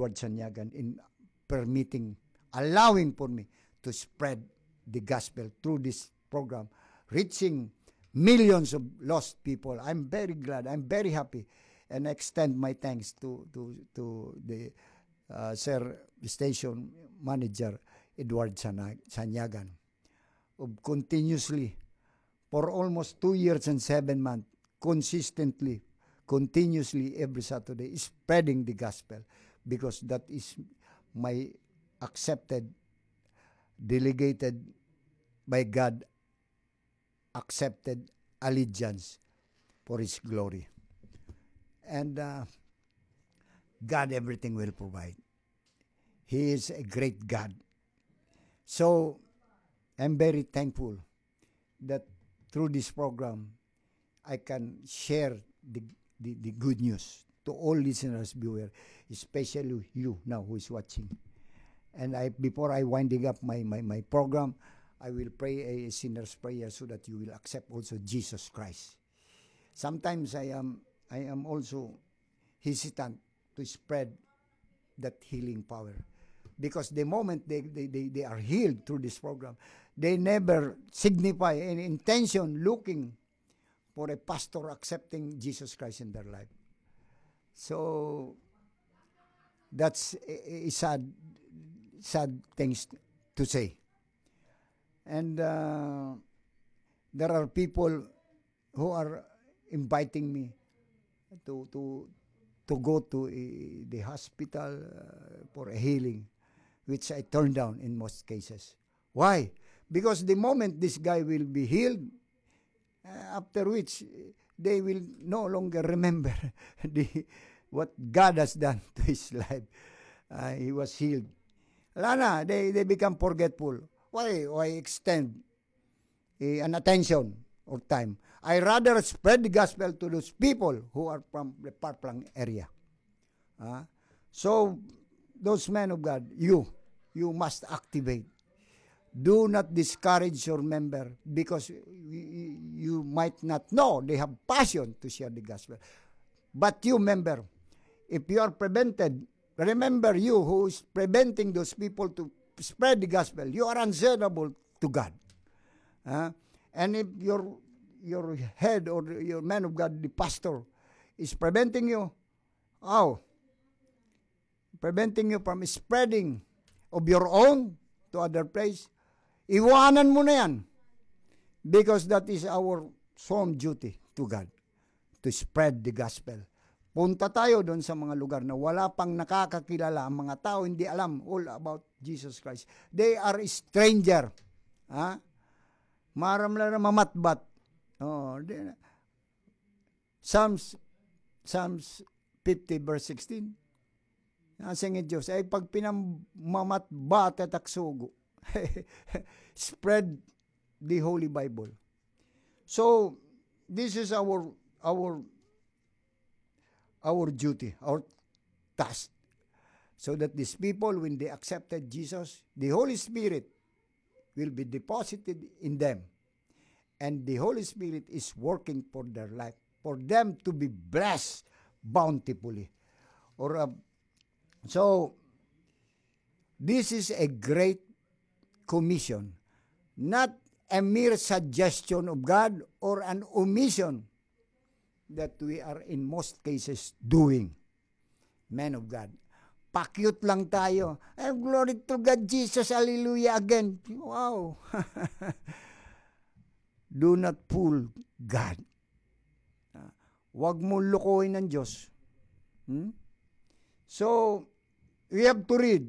Edward Sanyagan in allowing for me to spread the gospel through this program, reaching millions of lost people. I'm very glad. I'm very happy, and I extend my thanks to the station manager Edward Sanyagan of continuously for almost 2 years and 7 months continuously every Saturday spreading the gospel, because that is my accepted, delegated by God, accepted allegiance for His glory. And God, everything will provide. He is a great God. So I'm very thankful that through this program, I can share the good news to all listeners, viewers, especially you now who is watching. And before I winding up my program, I will pray a sinner's prayer so that you will accept also Jesus Christ. Sometimes I am also hesitant to spread that healing power, because the moment they are healed through this program, they never signify any intention looking for a pastor accepting Jesus Christ in their life. So that's a sad things to say. And there are people who are inviting me to go to the hospital for a healing, which I turn down in most cases. Why? Because the moment this guy will be healed, after which they will no longer remember what God has done to his life. He was healed. Lana, they become forgetful. Why extend an attention or time? I rather spread the gospel to those people who are from the far-flung area. So, those men of God, you must activate. Do not discourage your member, because you might not know they have passion to share the gospel. But you, member, if you are prevented, remember, you who is preventing those people to spread the gospel, you are answerable to God. And if your head or your man of God, the pastor, is preventing you, preventing you from spreading of your own to other place, iwanan mo na yan. Because that is our solemn duty to God, to spread the gospel. Punta tayo doon sa mga lugar na wala pang nakakakilala, ang mga tao hindi alam all about Jesus Christ. They are stranger. Maram lang na mamatbat. Psalms 50 verse 16. Nasingit Diyos, ay pag pinamamatbat at aksugo, spread the Holy Bible. So, this is our duty, our task. So that these people, when they accepted Jesus, the Holy Spirit will be deposited in them. And the Holy Spirit is working for their life, for them to be blessed bountifully. So, this is a great commission, not a mere suggestion of God or an omission that we are in most cases doing. Men of God, pakyut lang tayo. Glory to God, Jesus, hallelujah again. Wow. Do not fool God. Huwag mo lukuhin ng Diyos. So, we have to read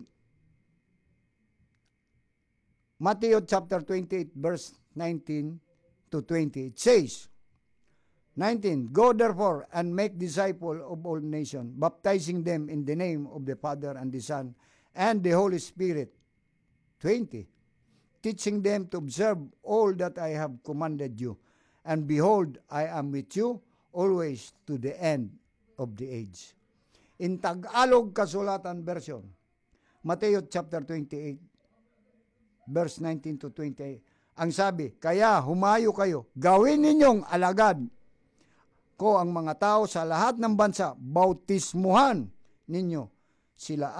Matthew chapter 28, verse 19 to 20. It says, 19, go therefore and make disciples of all nations, baptizing them in the name of the Father and the Son and the Holy Spirit. 20, teaching them to observe all that I have commanded you. And behold, I am with you always to the end of the age. In Tagalog Kasulatan Version, Matthew chapter 28, verse 19 to 20, ang sabi, kaya humayo kayo, gawin ninyong alagad ko ang mga tao sa lahat ng bansa, bautismuhan ninyo sila